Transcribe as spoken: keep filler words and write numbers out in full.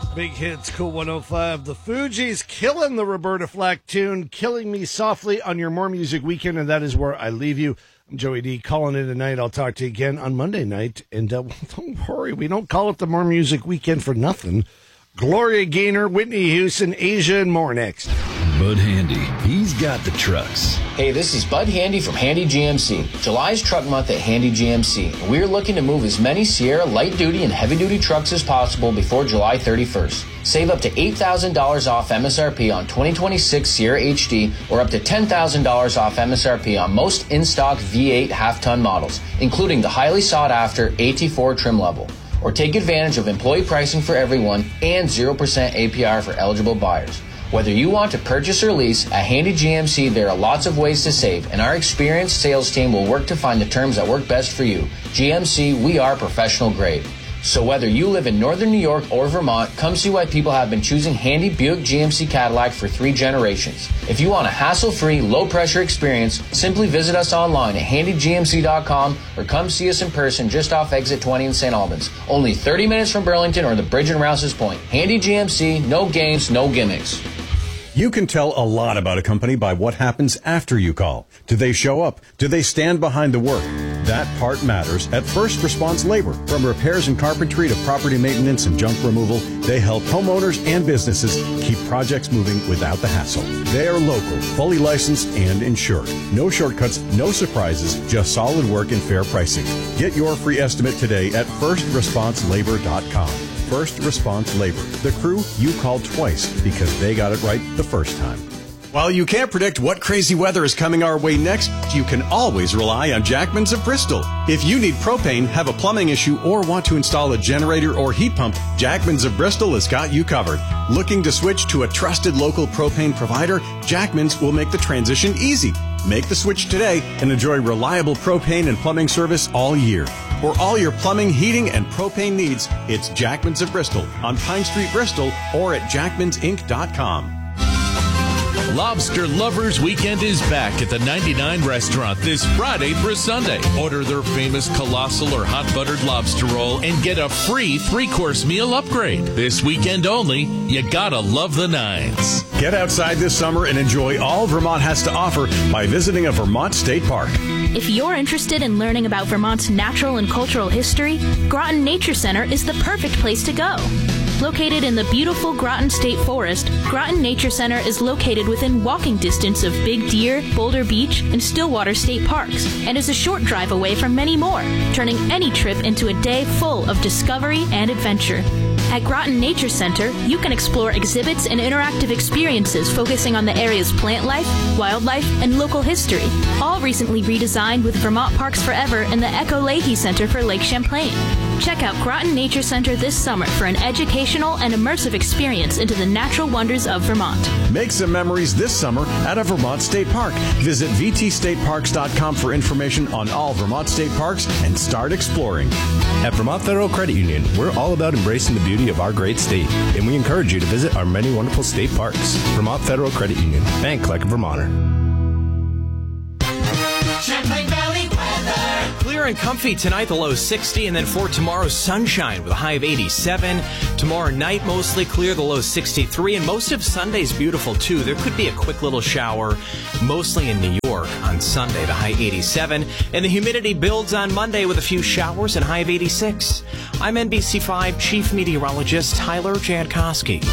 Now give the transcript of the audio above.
Big hits, Cool one oh five. The Fugees killing the Roberta Flack tune, Killing Me Softly on your More Music Weekend, and that is where I leave you. I'm Joey D calling it a night. I'll talk to you again on Monday night. And uh, don't worry, we don't call it the More Music Weekend for nothing. Gloria Gaynor, Whitney Houston, Asia, and more next. Bud Handy, he's got the trucks. Hey, this is Bud Handy from Handy G M C. July is truck month at Handy G M C. We're looking to move as many Sierra light-duty and heavy-duty trucks as possible before July thirty-first. Save up to eight thousand dollars off M S R P on twenty twenty-six Sierra H D or up to ten thousand dollars off M S R P on most in-stock V eight half-ton models, including the highly sought-after A T four trim level. Or take advantage of employee pricing for everyone and zero percent A P R for eligible buyers. Whether you want to purchase or lease, at Handy G M C there are lots of ways to save, and our experienced sales team will work to find the terms that work best for you. G M C, we are professional grade. So whether you live in northern New York or Vermont, come see why people have been choosing Handy Buick G M C Cadillac for three generations. If you want a hassle-free, low-pressure experience, simply visit us online at handy g m c dot com or come see us in person just off Exit twenty in Saint Albans. Only thirty minutes from Burlington or the bridge in Rouse's Point. Handy G M C, no games, no gimmicks. You can tell a lot about a company by what happens after you call. Do they show up? Do they stand behind the work? That part matters at First Response Labor. From repairs and carpentry to property maintenance and junk removal, they help homeowners and businesses keep projects moving without the hassle. They are local, fully licensed, and insured. No shortcuts, no surprises, just solid work and fair pricing. Get your free estimate today at first response labor dot com. First Response Labor, the crew you called twice because they got it right the first time. While you can't predict what crazy weather is coming our way next, you can always rely on Jackman's of Bristol. If you need propane, have a plumbing issue, or want to install a generator or heat pump, Jackman's of Bristol has got you covered. Looking to switch to a trusted local propane provider? Jackman's will make the transition easy. Make the switch today and enjoy reliable propane and plumbing service all year. For all your plumbing, heating, and propane needs, it's Jackman's of Bristol on Pine Street, Bristol, or at jackmans inc dot com. Lobster Lovers Weekend is back at the ninety-nine Restaurant this Friday through Sunday. Order their famous colossal or hot buttered lobster roll and get a free three-course meal upgrade. This weekend only, you gotta love the nines. Get outside this summer and enjoy all Vermont has to offer by visiting a Vermont state park. If you're interested in learning about Vermont's natural and cultural history, Groton Nature Center is the perfect place to go. Located in the beautiful Groton State Forest, Groton Nature Center is located within walking distance of Big Deer, Boulder Beach, and Stillwater State Parks, and is a short drive away from many more, turning any trip into a day full of discovery and adventure. At Groton Nature Center, you can explore exhibits and interactive experiences focusing on the area's plant life, wildlife, and local history, all recently redesigned with Vermont Parks Forever and the Echo Leahy Center for Lake Champlain. Check out Groton Nature Center this summer for an educational and immersive experience into the natural wonders of Vermont. Make some memories this summer at a Vermont state park. Visit v t state parks dot com for information on all Vermont state parks and start exploring. At Vermont Federal Credit Union, we're all about embracing the beauty of our great state, and we encourage you to visit our many wonderful state parks. Vermont Federal Credit Union. Bank like a Vermonter. Champlain Valley weather. Clear and comfy tonight, the low sixty, and then for tomorrow, sunshine with a high of eighty-seven. Tomorrow night, mostly clear, the low sixty-three, and most of Sunday's beautiful too. There could be a quick little shower, mostly in New York on Sunday, the high eighty-seven, and the humidity builds on Monday with a few showers and high of eighty-six. I'm N B C five Chief Meteorologist Tyler Jankowski.